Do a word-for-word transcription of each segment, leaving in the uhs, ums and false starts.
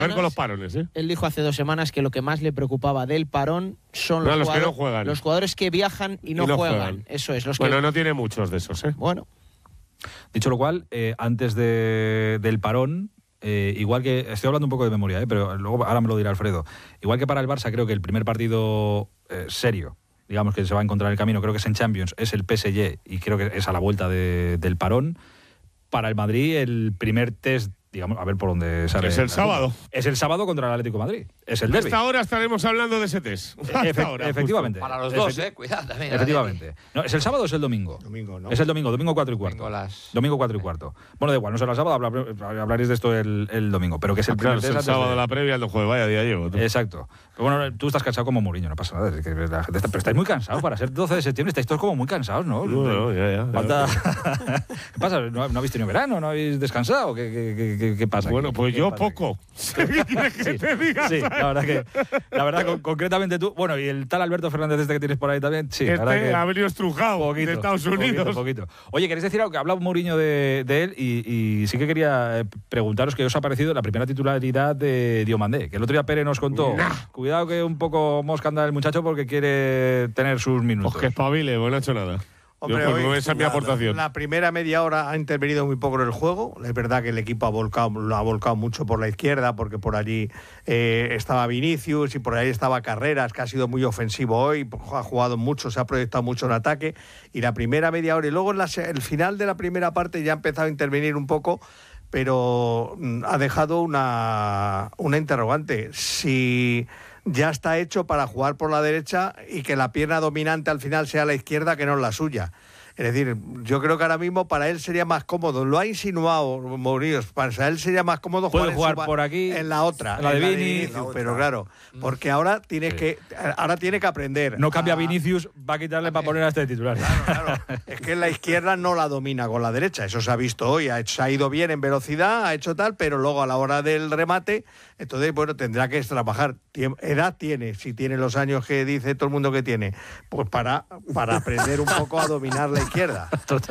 A ver con los parones, ¿eh? Él dijo hace dos semanas que lo que más le preocupaba del parón son los, no, los, jugadores, que no juegan. los jugadores que viajan y no, y no juegan. juegan. Eso es. Los bueno, que... no tiene muchos de esos, ¿eh? Bueno. Dicho lo cual, eh, antes de, del parón, eh, igual que... Estoy hablando un poco de memoria, ¿eh? Pero luego ahora me lo dirá Alfredo. Igual que para el Barça, creo que el primer partido eh, serio, digamos, que se va a encontrar en el camino, creo que es en Champions, es el P S G y creo que es a la vuelta de, del parón. Para el Madrid, el primer test, digamos, a ver por dónde sale. Es el sábado. Es el sábado contra el Atlético de Madrid. Es el derbi. Hasta ahora estaremos hablando de ese test. Hasta Efe ahora, efectivamente. Para los dos, eh, cuidado también. Efectivamente. No, ¿es el sábado o es el domingo? Domingo, ¿no? Es el domingo, domingo cuatro y cuarto. Domingo, las... domingo cuatro y cuarto. Bueno, da igual, no será el sábado, hablar, hablaréis de esto el, el domingo, pero que es el Ah, primer claro, test es el antes sábado de... la previa, el jueves, vaya día llevo. Tú. Exacto. Pero bueno, tú estás cansado como Mourinho, no pasa nada. Es que la gente está... Pero estáis muy cansados para ser doce de septiembre, estáis todos como muy cansados, ¿no? No, no, ya, ya. Falta... ¿Qué pasa? ¿No, ¿No habéis tenido verano? ¿No habéis descansado? ¿Qué, qué, qué, qué pasa? Bueno, ¿Qué, pues qué yo pasa poco. ¿Qué quieres que sí, te diga? sí, la verdad que, la verdad, con, concretamente tú, bueno, y el tal Alberto Fernández este que tienes por ahí también, sí, Este la verdad que ha venido estrujado poquito, de Estados Unidos. Poquito, poquito. Oye, ¿queréis decir algo? Que ha hablado Mourinho de, de él y, y sí que quería eh, preguntaros qué os ha parecido la primera titularidad de Diomandé, que el otro día Pere nos contó. Nah. Cuidado que un poco mosca anda el muchacho porque quiere tener sus minutos. Pues que espabile, bueno, no ha hecho nada. Hombre, Yo, pues, hoy, esa es mi la, aportación. La primera media hora ha intervenido muy poco en el juego. Es verdad que el equipo ha volcado, lo ha volcado mucho por la izquierda, porque por allí eh, estaba Vinicius y por ahí estaba Carreras, que ha sido muy ofensivo hoy, ha jugado mucho, se ha proyectado mucho en ataque. Y la primera media hora, y luego en la, el final de la primera parte ya ha empezado a intervenir un poco, pero ha dejado una, una interrogante. Si ya está hecho para jugar por la derecha y que la pierna dominante al final sea la izquierda, que no es la suya. Es decir, yo creo que ahora mismo para él sería más cómodo, lo ha insinuado Mourinho, para él sería más cómodo Puede jugar, jugar en, su, por aquí, en la otra, en la de en la Vini, Vinicius, pero claro, porque ahora tienes sí. que ahora tiene que aprender. No cambia a, Vinicius, va a quitarle para poner a este titular. Claro, claro. Es que en la izquierda no la domina con la derecha, eso se ha visto hoy, ha, hecho, ha ido bien en velocidad, ha hecho tal, pero luego a la hora del remate, entonces, bueno, tendrá que trabajar. Tiem- edad tiene, si tiene los años que dice todo el mundo que tiene, pues para, para aprender un poco a dominar la izquierda.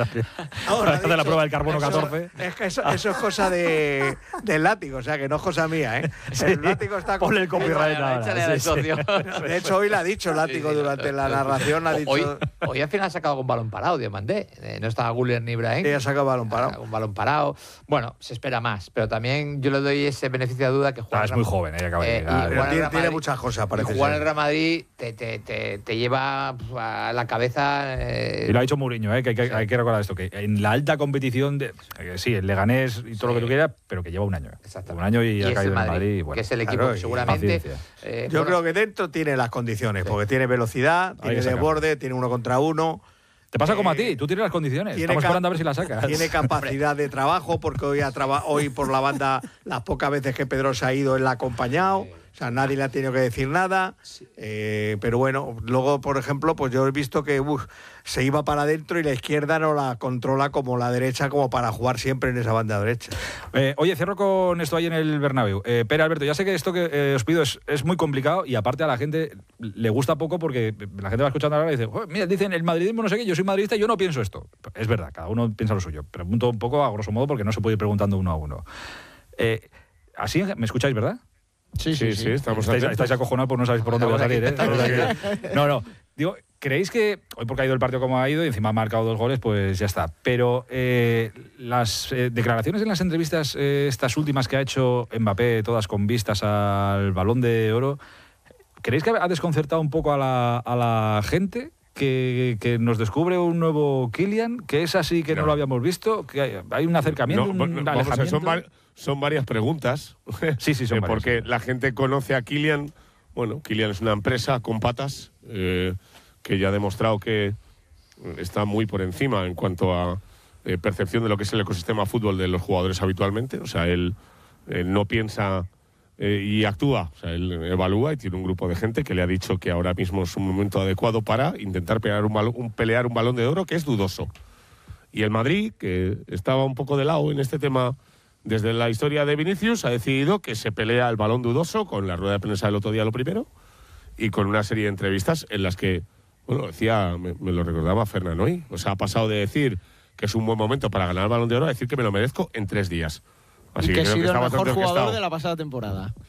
Ahora, Hace la prueba del carbono eso, catorce. Es que eso, eso es cosa de, del látigo, o sea, que no es cosa mía, ¿eh? El látigo está con... Ponle el copyright Échale, ahora. échale al Sí, socio. De hecho, hoy lo ha dicho el látigo Sí, sí, durante no, la no, narración, ha dicho... Hoy, hoy al final ha sacado un balón parado, Diomandé. Eh, no estaba Guller ni Ibrahim. Ella saca balón Ha parado. sacado un balón parado. Bueno, se espera más, pero también yo le doy ese beneficio de duda que juega. Ah, es muy joven, ella acaba de Eh, llegar. y Pero jugar en tiene, Real tiene Madrid- muchas cosas, parece y jugar en ser. el Real Madrid te, te, te, te lleva a la cabeza. Eh, Y lo ha dicho Mourinho, ¿eh? que, hay, que, hay que recordar esto, que en la alta competición, de, que sí, el Leganés y todo Sí. lo que tú quieras, pero que lleva un año. Exactamente. Un año y, Y ha es caído el en el Madrid, Madrid. y bueno, que es el equipo claro, que y seguramente. paciencia. eh, Yo bueno, creo que dentro tiene las condiciones, Sí. porque tiene velocidad, Hay tiene que sacarlo. desborde, tiene uno contra uno. Te pasa como a Eh, ti, tú tienes las condiciones. tiene Estamos ca- esperando a ver si las sacas. Tiene capacidad de trabajo, porque hoy, ha traba- hoy por la banda, las pocas veces que Pedro se ha ido, él la ha acompañado. O sea, nadie le ha tenido que decir nada. Eh, pero bueno, luego, por ejemplo, pues yo he visto que uf, se iba para adentro y la izquierda no la controla como la derecha, como para jugar siempre en esa banda derecha. Eh, oye, cierro con esto ahí en el Bernabéu. Eh, Pere, Alberto, ya sé que esto que eh, os pido es, es muy complicado y aparte a la gente le gusta poco porque la gente va escuchando ahora y dice, "Oh, mira, dicen el madridismo no sé qué, yo soy madridista y yo no pienso esto". Es verdad, cada uno piensa lo suyo. Pregunto un poco a grosso modo porque no se puede ir preguntando uno a uno. Eh, así, ¿me escucháis, verdad? Sí, Sí, sí, estamos Estáis, atentos. estáis acojonados por no sabéis por dónde voy a salir, ¿eh? Estamos aquí. No, no. Digo, ¿creéis que hoy porque ha ido el partido como ha ido y encima ha marcado dos goles, pues ya está? Pero eh, las eh, declaraciones en las entrevistas, eh, estas últimas que ha hecho Mbappé, todas con vistas al Balón de Oro, ¿creéis que ha desconcertado un poco a la, a la gente? Que, que nos descubre un nuevo Kylian, que es así que no, No. lo habíamos visto, que hay, hay un acercamiento, No, un bueno, vamos a ver, alejamiento. son, var- son varias preguntas. Sí, sí, son Eh, varias, Porque sí. la gente conoce a Kylian. Bueno, Kylian es una empresa con patas eh, que ya ha demostrado que está muy por encima en cuanto a eh, percepción de lo que es el ecosistema fútbol de los jugadores habitualmente. O sea, él, él no piensa eh, y actúa. O sea, él evalúa y tiene un grupo de gente que le ha dicho que ahora mismo es un momento adecuado para intentar pelear un, balón, un, pelear un balón de oro que es dudoso. Y el Madrid, que estaba un poco de lado en este tema desde la historia de Vinicius, ha decidido que se pelea el balón dudoso con la rueda de prensa del otro día lo primero y con una serie de entrevistas en las que, bueno, decía, me, me lo recordaba Fernando hoy, o sea, ha pasado de decir que es un buen momento para ganar el balón de oro a decir que me lo merezco en tres días. Así y que ha creo sido está el bastante mejor jugador orquestado. de la pasada temporada.